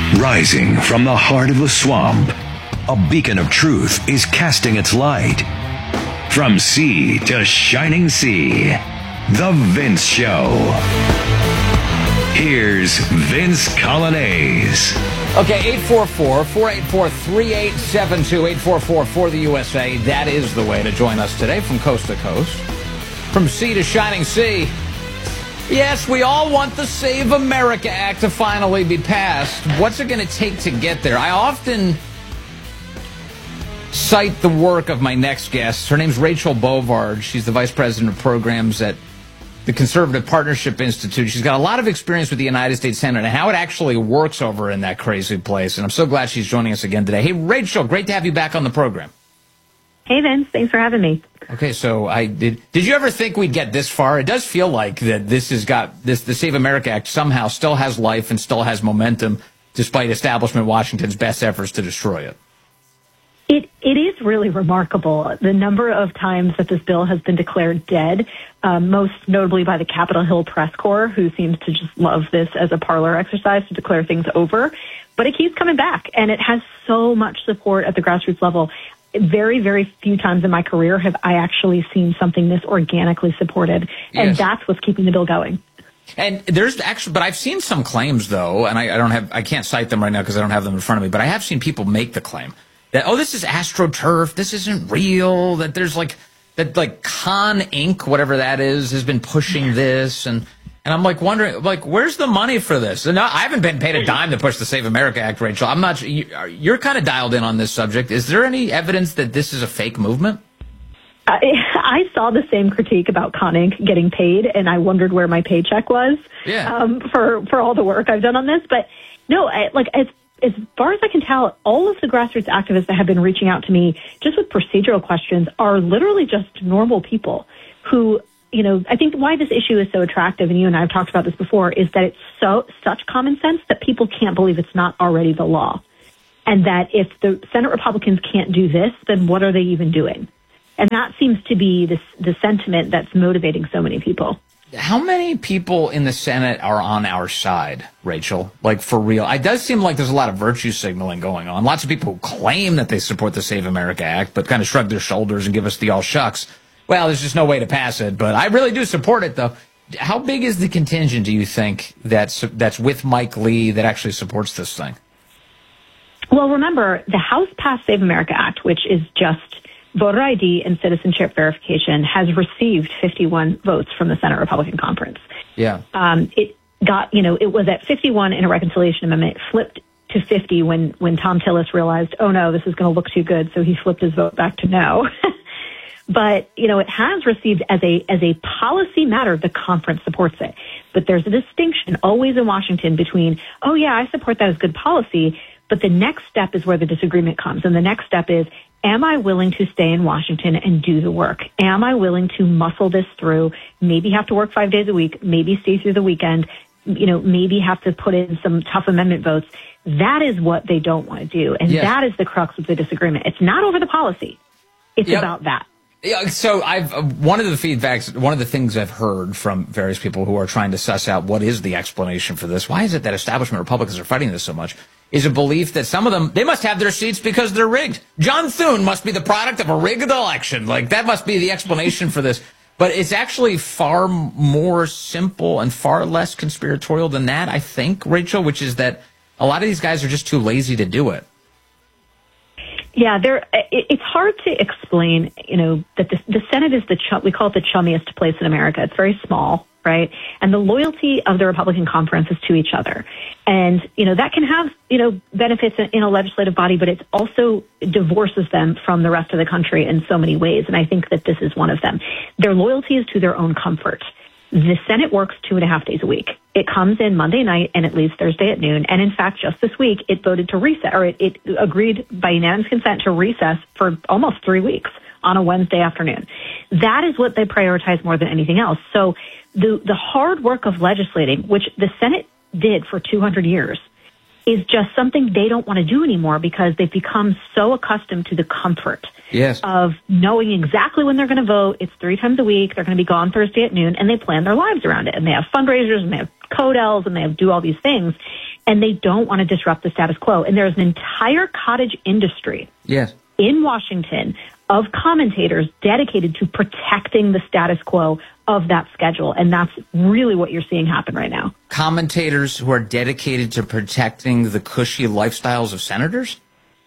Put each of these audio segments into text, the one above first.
Rising from the heart of the swamp, a beacon of truth is casting its light. From sea to shining sea, The Vince Show. Here's Vince Coglianese. Okay, 844-484-3872, 844 for the USA. That is the way to join us today from coast to coast. From sea to shining sea. Yes, we all want the Save America Act to finally be passed. What's it going to take to get there? I often cite the work of my next guest. Her name's Rachel Bovard. She's the Vice President of Programs at the Conservative Partnership Institute. She's got a lot of experience with the United States Senate and how it actually works over in that crazy place. And I'm so glad she's joining us again today. Hey, Rachel, great to have you back on the program. Hey, Vince. Thanks for having me. Okay, so did you ever think we'd get this far? It does feel like that the Save America Act somehow still has life and still has momentum, despite establishment Washington's best efforts to destroy it. It is really remarkable, the number of times that this bill has been declared dead, most notably by the Capitol Hill Press Corps, who seems to just love this as a parlor exercise to declare things over. But it keeps coming back, and it has so much support at the grassroots level. Very, very few times in my career have I actually seen something this organically supported, and that's what's keeping the bill going. And there's actually, but I've seen some claims though, and I can't cite them right now because I don't have them in front of me, but I have seen people make the claim that, oh, this is AstroTurf, this isn't real, that there's like Con Inc., whatever that is, has been pushing this, and I'm like wondering, like, where's the money for this? And I haven't been paid a dime to push the Save America Act, Rachel. I'm not. You're kind of dialed in on this subject. Is there any evidence that this is a fake movement? I saw the same critique about Con Inc. getting paid, and I wondered where my paycheck was for all the work I've done on this. But no, as far as I can tell, all of the grassroots activists that have been reaching out to me just with procedural questions are literally just normal people who, you know, I think why this issue is so attractive, and you and I have talked about this before, is that it's such common sense that people can't believe it's not already the law. And that if the Senate Republicans can't do this, then what are they even doing? And that seems to be the sentiment that's motivating so many people. How many people in the Senate are on our side, Rachel? Like, for real? It does seem like there's a lot of virtue signaling going on. Lots of people who claim that they support the Save America Act, but kind of shrug their shoulders and give us the all shucks. Well, there's just no way to pass it, but I really do support it, though. How big is the contingent, do you think, that's with Mike Lee that actually supports this thing? Well, remember, the House passed Save America Act, which is just voter ID and citizenship verification, has received 51 votes from the Senate Republican Conference. Yeah. It was at 51 in a reconciliation amendment. It flipped to 50 when Tom Tillis realized, oh no, this is going to look too good, so he flipped his vote back to no. But, you know, it has received as a policy matter, the conference supports it. But there's a distinction always in Washington between, oh yeah, I support that as good policy, but the next step is where the disagreement comes. And the next step is, am I willing to stay in Washington and do the work? Am I willing to muscle this through, maybe have to work 5 days a week, maybe stay through the weekend, you know, maybe have to put in some tough amendment votes? That is what they don't want to do. And that is the crux of the disagreement. It's not over the policy. It's about that. Yeah, so one of the things I've heard from various people who are trying to suss out what is the explanation for this, why is it that establishment Republicans are fighting this so much, is a belief that some of them, they must have their seats because they're rigged. John Thune must be the product of a rigged election. Like, that must be the explanation for this. But it's actually far more simple and far less conspiratorial than that, I think, Rachel, which is that a lot of these guys are just too lazy to do it. Yeah, it's hard to explain, you know, that the Senate is we call it the chummiest place in America. It's very small, right? And the loyalty of the Republican conference is to each other. And, you know, that can have, you know, benefits in a legislative body, but it also divorces them from the rest of the country in so many ways. And I think that this is one of them. Their loyalty is to their own comfort. The Senate works 2.5 days a week. It comes in Monday night and it leaves Thursday at noon. And in fact, just this week, it voted to recess, or it agreed by unanimous consent to recess for almost 3 weeks on a Wednesday afternoon. That is what they prioritize more than anything else. So the hard work of legislating, which the Senate did for 200 years, is just something they don't want to do anymore because they've become so accustomed to the comfort of knowing exactly when they're going to vote. It's 3 times a week. They're going to be gone Thursday at noon, and they plan their lives around it. And they have fundraisers, and they have codels, and they do all these things. and they don't want to disrupt the status quo. And there's an entire cottage industry in Washington of commentators dedicated to protecting the status quo of that schedule. And that's really what you're seeing happen right now. Commentators who are dedicated to protecting the cushy lifestyles of senators?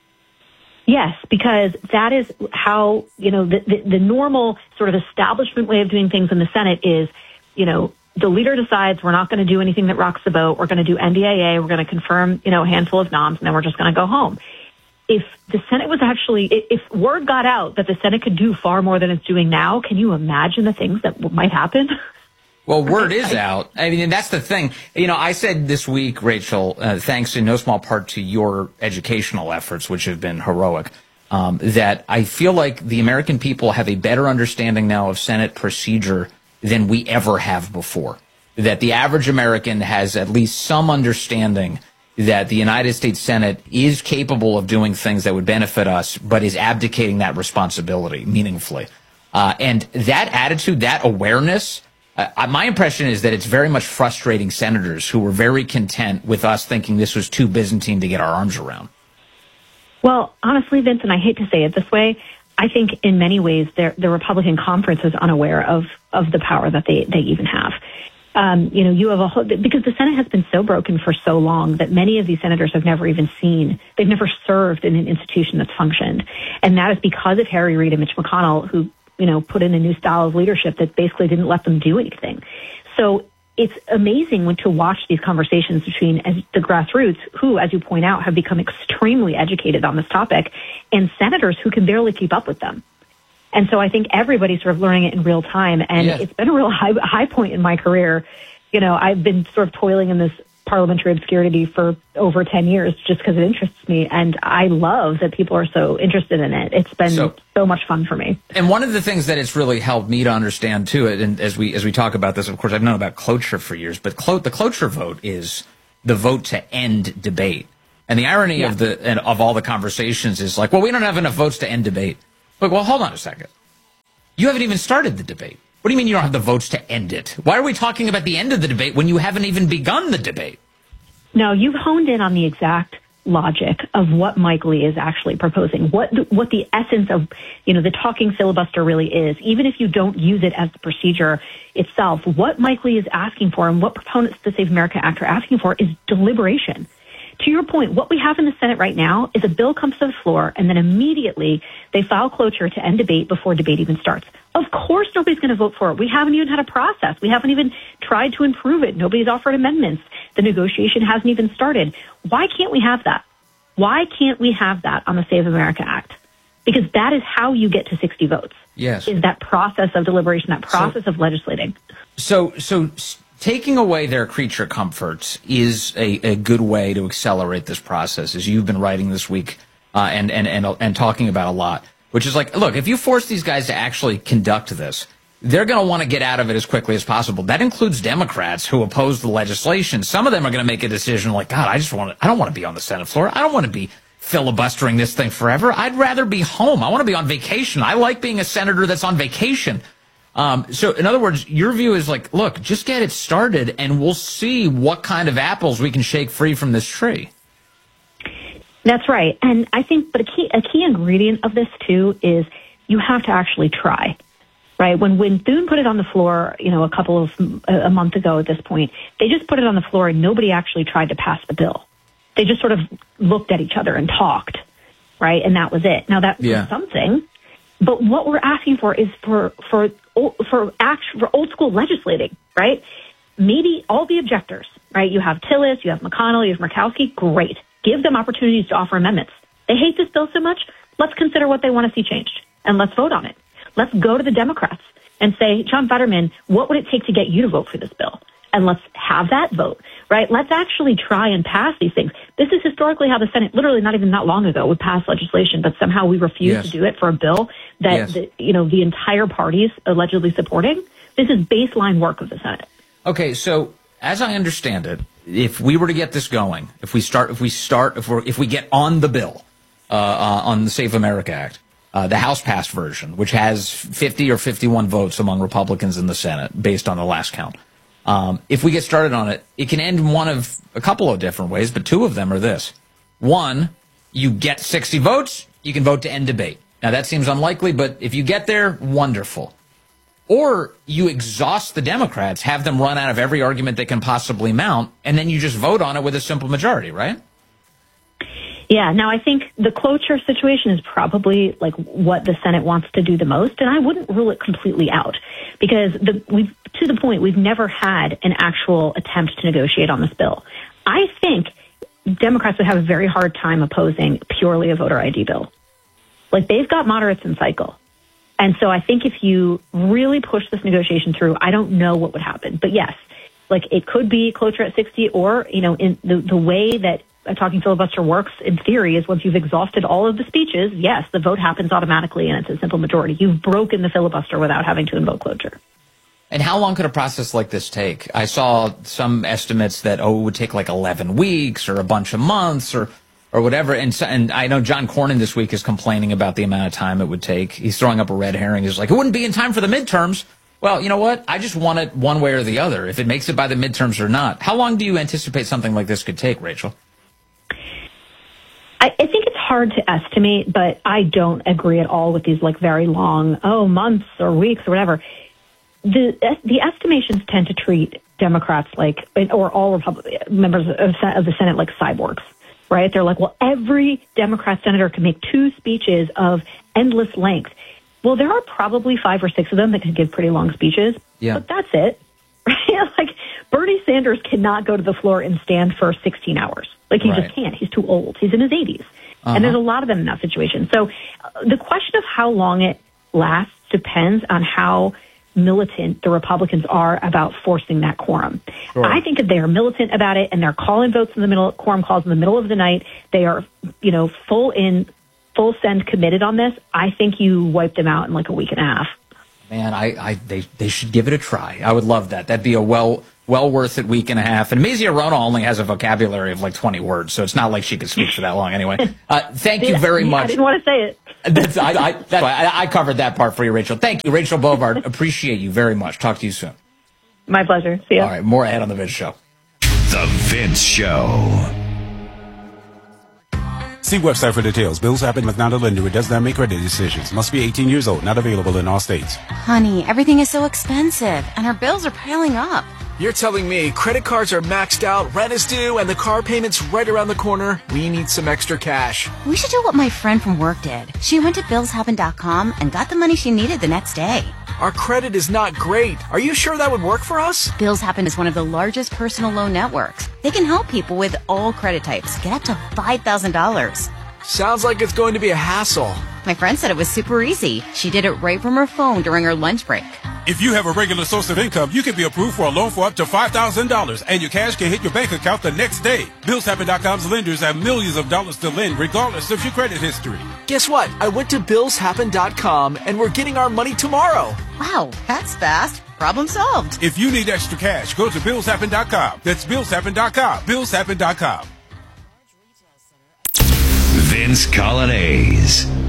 Yes, because that is how, the normal sort of establishment way of doing things in the Senate is, the leader decides we're not going to do anything that rocks the boat. We're going to do NDAA. We're going to confirm, a handful of noms, and then we're just going to go home. If the Senate was actually, if word got out that the Senate could do far more than it's doing now, can you imagine the things that might happen? Well, word is out. I mean, and that's the thing. I said this week, Rachel, thanks in no small part to your educational efforts, which have been heroic, that I feel like the American people have a better understanding now of Senate procedure than we ever have before. That the average American has at least some understanding that the United States Senate is capable of doing things that would benefit us, but is abdicating that responsibility meaningfully. And that attitude, that awareness, my impression is that it's very much frustrating senators who were very content with us thinking this was too Byzantine to get our arms around. Well, honestly, Vince, and I hate to say it this way, I think in many ways the Republican conference is unaware of the power that they even have. You have a whole, because the Senate has been so broken for so long that many of these senators have never even they've never served in an institution that's functioned. And that is because of Harry Reid and Mitch McConnell, who, put in a new style of leadership that basically didn't let them do anything. So it's amazing to watch these conversations between the grassroots, who, as you point out, have become extremely educated on this topic, and senators who can barely keep up with them. And so I think everybody's sort of learning it in real time. And It's been a real high point in my career. I've been sort of toiling in this parliamentary obscurity for over 10 years just because it interests me. And I love that people are so interested in it. It's been so much fun for me. And one of the things that it's really helped me to understand, too, and as we talk about this, of course, I've known about cloture for years, but the cloture vote is the vote to end debate. And the irony of all the conversations is like, well, we don't have enough votes to end debate. Look, well, hold on a second. You haven't even started the debate. What do you mean you don't have the votes to end it? Why are we talking about the end of the debate when you haven't even begun the debate? No, you've honed in on the exact logic of what Mike Lee is actually proposing, what the essence of, the talking filibuster really is. Even if you don't use it as the procedure itself, what Mike Lee is asking for and what proponents of the Save America Act are asking for is deliberation. To your point, what we have in the Senate right now is a bill comes to the floor, and then immediately they file cloture to end debate before debate even starts. Of course nobody's going to vote for it. We haven't even had a process. We haven't even tried to improve it. Nobody's offered amendments. The negotiation hasn't even started. Why can't we have that? Why can't we have that on the Save America Act? Because that is how you get to 60 votes. Yes. Is that process of deliberation, that process of legislating. So taking away their creature comforts is a good way to accelerate this process, as you've been writing this week and talking about a lot, which is like, look, if you force these guys to actually conduct this, they're going to want to get out of it as quickly as possible. That includes Democrats who oppose the legislation. Some of them are going to make a decision like, God, I don't want to be on the Senate floor. I don't want to be filibustering this thing forever. I'd rather be home. I want to be on vacation. I like being a senator that's on vacation. So in other words, your view is like, look, just get it started and we'll see what kind of apples we can shake free from this tree. That's right. And I think, but a key ingredient of this too is you have to actually try, right? When Thune put it on the floor, a month ago at this point, they just put it on the floor and nobody actually tried to pass the bill. They just sort of looked at each other and talked, right? And that was it. Now that's something. But what we're asking for is for old school legislating, right? Maybe all the objectors, right? You have Tillis, you have McConnell, you have Murkowski. Great. Give them opportunities to offer amendments. They hate this bill so much. Let's consider what they want to see changed and let's vote on it. Let's go to the Democrats and say, John Fetterman, what would it take to get you to vote for this bill? And let's have that vote, right? Let's actually try and pass these things. This is historically how the Senate, literally not even that long ago, would pass legislation, but somehow we refuse to do it for a bill that, the entire party is allegedly supporting. This is baseline work of the Senate. Okay, so as I understand it, if we were to get this going, if we get on the bill, on the Save America Act, the House passed version, which has 50 or 51 votes among Republicans in the Senate based on the last count. If we get started on it, it can end in one of a couple of different ways, but two of them are this. One, you get 60 votes, you can vote to end debate. Now, that seems unlikely, but if you get there, wonderful. Or you exhaust the Democrats, have them run out of every argument they can possibly mount, and then you just vote on it with a simple majority, right? Yeah, now I think the cloture situation is probably like what the Senate wants to do the most, and I wouldn't rule it completely out because to the point, we've never had an actual attempt to negotiate on this bill. I think Democrats would have a very hard time opposing purely a voter ID bill. Like, they've got moderates in cycle. And so I think if you really push this negotiation through, I don't know what would happen. But yes, like, it could be cloture at 60, or, you know, in the way that a talking filibuster works in theory is once you've exhausted all of the speeches, yes, the vote happens automatically and it's a simple majority. You've broken the filibuster without having to invoke cloture. And how long could a process like this take? I saw some estimates that, it would take like 11 weeks or a bunch of months or whatever. And I know John Cornyn this week is complaining about the amount of time it would take. He's throwing up a red herring. He's like, it wouldn't be in time for the midterms. Well, you know what? I just want it one way or the other, if it makes it by the midterms or not. How long do you anticipate something like this could take, Rachel? I think it's hard to estimate, but I don't agree at all with these like very long, months or weeks or whatever. The estimations tend to treat Democrats like, or all members of the Senate like cyborgs. Right? They're like, well, every Democrat senator can make two speeches of endless length. Well, there are probably 5 or 6 of them that can give pretty long speeches, but that's it. Right? Like, Bernie Sanders cannot go to the floor and stand for 16 hours. Like, he just can't. He's too old. He's in his 80s. And there's a lot of them in that situation. So the question of how long it lasts depends on how militant the Republicans are about forcing that quorum. Sure. I think that they are militant about it, and they're calling votes in the middle, quorum calls in the middle of the night. They are, full send committed on this. I think you wipe them out in like a week and a half. Man, they should give it a try. I would love that. That'd be a well worth it week and a half. And Mazie Hirono only has a vocabulary of like 20 words, so it's not like she could speak for that long anyway. Thank you very much. I didn't want to say it. That's why I covered that part for you, Rachel. Thank you, Rachel Bovard. Appreciate you very much. Talk to you soon. My pleasure. See ya. All right, more ahead on The Vince Show. The Vince Show. See website for details. Bills happen with not a lender. It does not make credit decisions. Must be 18 years old. Not available in all states. Honey, everything is so expensive, and our bills are piling up. You're telling me credit cards are maxed out, rent is due, and the car payment's right around the corner? We need some extra cash. We should do what my friend from work did. She went to billshappen.com and got the money she needed the next day. Our credit is not great. Are you sure that would work for us? Bills Happen is one of the largest personal loan networks. They can help people with all credit types get up to $5,000. Sounds like it's going to be a hassle. My friend said it was super easy. She did it right from her phone during her lunch break. If you have a regular source of income, you can be approved for a loan for up to $5,000, and your cash can hit your bank account the next day. BillsHappen.com's lenders have millions of dollars to lend, regardless of your credit history. Guess what? I went to BillsHappen.com, and we're getting our money tomorrow. Wow, that's fast. Problem solved. If you need extra cash, go to BillsHappen.com. That's BillsHappen.com. BillsHappen.com. Vince Coglianese.